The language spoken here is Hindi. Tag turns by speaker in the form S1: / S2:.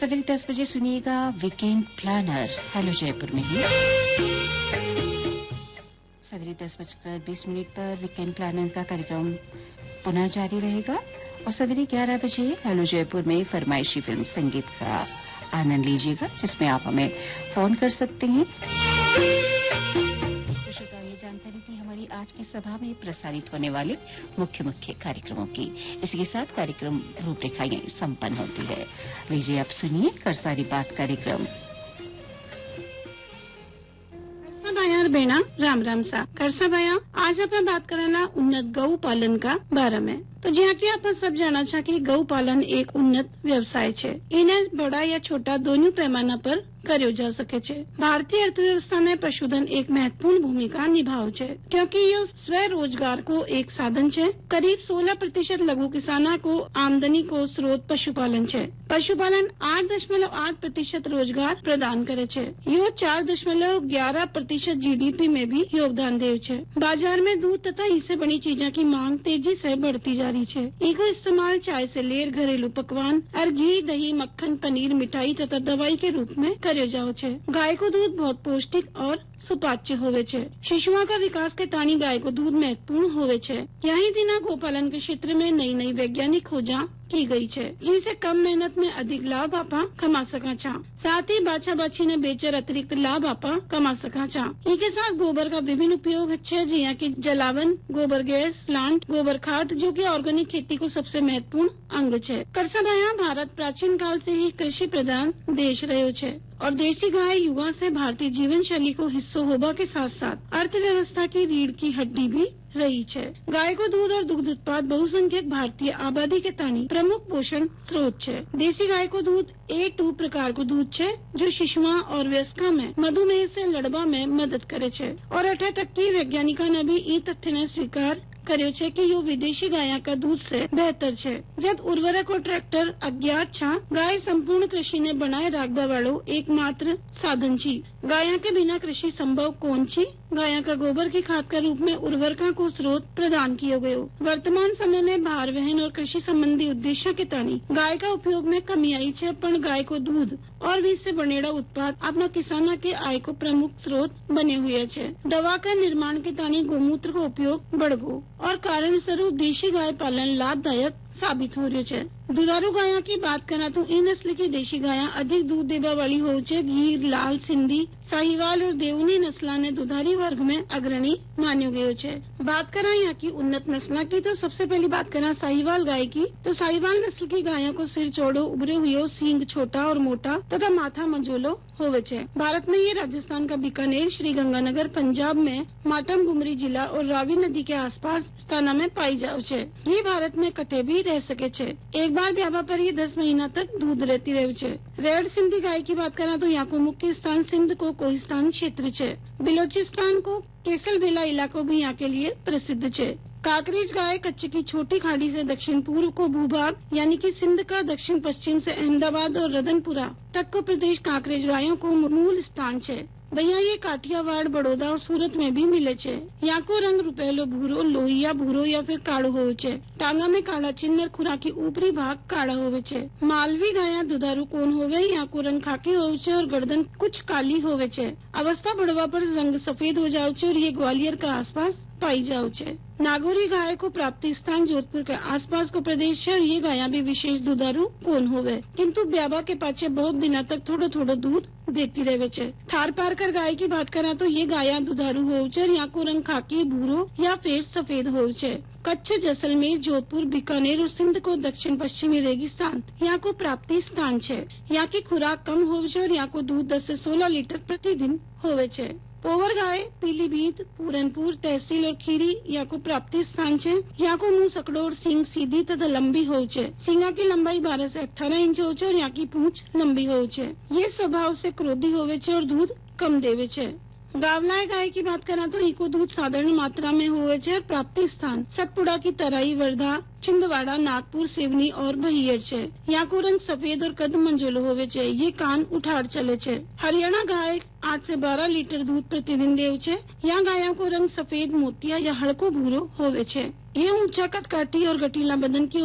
S1: सवेरे 10 बजे सुनिएगा वीकेंड प्लानर हेलो जयपुर में ही। सवेरे 10:20 पर वीकेंड प्लानर का कार्यक्रम पुनः जारी रहेगा और सवेरे 11 बजे हेलो जयपुर में फरमाइशी फिल्म संगीत का आनंद लीजिएगा, जिसमें आप हमें फोन कर सकते हैं। ये जानकारी थी हमारी आज की सभा में प्रसारित होने वाले मुख्य कार्यक्रमों की। इसी के साथ कार्यक्रम रूपरेखाएं संपन्न होती है। लीजिए आप सुनिए कर सारी बात कार्यक्रम।
S2: यार बेना राम राम सा करसा भैया, आज अपन बात करना उन्नत गौ पालन का बारे में। तो જ્યાં કે આપણે सब जाना छा कि गौ पालन एक उन्नत व्यवसाय છે। એને बड़ा या छोटा दोनों पैमाना पर કર્યો जा सके છે। भारतीय अर्थव्यवस्था में पशुधन एक महत्वपूर्ण भूमिका निभाव છે, क्योंकि ये स्वरोजगार को एक साधन છે। करीब 16% लघु किसाना को आमदनी को स्रोत पशुपालन છે। पशुपालन 8.8% रोजगार प्रदान करे છે। यो 4.11% जीडीपी में भी योगदान दे છે। बाजार में दूध तथा इससे बनी चीजों की मांग तेजी से बढ़ती जा रही है। इको इस्तेमाल चाय से लेर घरेलू पकवान और घी, दही, मक्खन, पनीर, मिठाई तथा दवाई के रूप में કર્યો जाओ છે। गाय को दूध बहुत पौष्टिक और सुपाच्य होवे छे। शिशुओं का विकास के तानी गाय को दूध महत्वपूर्ण होवे छे। यही दिना गोपालन के क्षेत्र में नई नई वैज्ञानिक खोजा की गई है, जिनसे कम मेहनत में अधिक लाभ आपा कमा सका छा। साथ ही बाछा बाछी ने बेचकर अतिरिक्त लाभ आपा कमा सका छा। इनके साथ गोबर का विभिन्न उपयोग है, जिया की जलावन, गोबर गैस प्लांट, गोबर खाद, जो कि ऑर्गेनिक खेती को सबसे महत्वपूर्ण अंग है। करसभाया भारत प्राचीन काल से ही कृषि प्रधान देश रहो छे और देसी गाय युगा से भारतीय जीवन शैली को हिस्सों होबा के साथ साथ अर्थव्यवस्था की रीढ़ की हड्डी भी रही है। गाय को दूध और दुग्ध उत्पाद बहुसंख्यक भारतीय आबादी के तानी प्रमुख पोषण स्रोत है। देसी गाय को दूध A2 प्रकार को दूध है, जो शिशुआ और वयस्का में मधुमेह से लड़बा में मदद करे छे। और अठे तक की वैज्ञानिका ने भी ई तथ्य ने स्वीकार કર્યો છે कि यो विदेशी गाया का दूध से बेहतर है। जब उर्वरक और ट्रैक्टर अज्ञात छा, गाय संपूर्ण कृषि ने बनाए राखवा वालो एकमात्र साधन छी। गाया के बिना कृषि संभव कौन छी। गाया का गोबर की खाद का रूप में उर्वरका को स्रोत प्रदान किया गयो। वर्तमान समय में भार वहन और कृषि संबंधी उद्देश्य के तानी गाय का उपयोग में कमी आई है, पर गाय को दूध और बीज से बनेड़ा उत्पाद अपना किसाना के आय को प्रमुख स्रोत बने हुए है। दवा का निर्माण के तानी गोमूत्र का उपयोग बढ़ गो और कारण स्वरूप देशी गाय पालन लाभदायक साबित हो रही है। दुधारू गाया की बात करा तो इन नस्ल की देशी गाया अधिक दूध देवा वाली हो छे। गीर, लाल, सिंधी, साहिवाल और देवनी नस्ला ने दुधारी वर्ग में अग्रणी मान्यो गयो छे। बात करा यहाँ की उन्नत नस्ल की, तो सबसे पहली बात करा साहिवाल गाय की। तो साहिवाल नस्ल की गायों को सिर चौड़ो, उभरे हुए, सींग छोटा और मोटा तथा माथा मंजोलो होवे छे। भारत में ये राजस्थान का बीकानेर, श्री गंगानगर, पंजाब में माटम गुमरी जिला और रावी नदी के आसपास स्थाना में पाई जाओ छे। ये भारत में कटे भी रह सके छे। एक बार ब्याह पर ये 10 महीना तक दूध रहती रहे छे। रेड सिंधी गाय की बात करा तो यहाँ को मुख्य स्थान सिंध को कोहिस्तान क्षेत्र है। बिलोचिस्तान को केसल बेला इलाको भी यहाँ के लिए प्रसिद्ध है। काकरेज गाय कच्छ की छोटी खाड़ी से दक्षिण पूर्व को भूभाग यानी कि सिंध का दक्षिण पश्चिम से अहमदाबाद और रतनपुरा तक को प्रदेश काकरेज गायों को मूल स्थान है। भैया ये काठियावाड़, बड़ौदा और सूरत में भी मिले छे। यहाँ को रंग रुपेलो भूरो, लोहिया भूरो या फिर काड़ो होवे छे। टांगा में काला चिन्ह, खुरा की ऊपरी भाग काड़ा होवे छे। मालवी गाया दुधारू कोन होवे, यहाँ को रंग खाकी होवे छे और गर्दन कुछ काली होवे छे। अवस्था बढ़वा पर रंग सफेद हो जाओ छे और ये ग्वालियर का आसपास पाई जाओ छे। नागौरी गाय को प्राप्ति स्थान जोधपुर के आसपास को प्रदेश है और ये गाया भी विशेष दुधारू कोन होवे, किंतु ब्याबा के पाछे बहुत दिनों तक थोड़ो थोड़ो दूध देती रहे छे। थार पारकर गाय की बात करा तो ये गाया दुधारू होवे छे। यहाँ को रंग खाकी, भूरो या फिर सफेद होवे छे। कच्छ, जैसलमेर, जोधपुर, बीकानेर और सिंध को दक्षिण पश्चिमी रेगिस्तान यहाँ को प्राप्ति स्थान है। यहाँ की खुराक कम होवे छे और यहाँ को दूध 10 से 16 लीटर प्रतिदिन होवे छे। पोवर गाय पीलीभीत, पूरनपुर तहसील और खीरी यहाँ को प्राप्ति स्थान है। यहाँ को मुंह सकड़ोर, सींग सीधी तथा लंबी हो छे। सींगा की लंबाई 12 से 18 इंच हो छे और यहाँ की पूंछ लंबी हो छे। ये स्वभाव से क्रोधी होवे छे और दूध कम देवे छे। गावलाय गाय की बात करा तो इको दूध साधारण मात्रा में हुए छे। प्राप्ति स्थान सतपुड़ा की तराई, वर्धा, छिंदवाड़ा, नागपुर, सिवनी और बहियर छे। यहाँ को रंग सफेद और कद मंजोलो होवे छे। ये कान उठाड़ चले छे। हरियाणा गाय 8 से 12 लीटर दूध प्रतिदिन देव छे। यहाँ गायों को रंग सफेद, मोतिया या हड़को भूरो होवे छे। ये ऊंचा कद, काठी और गठीला बदन की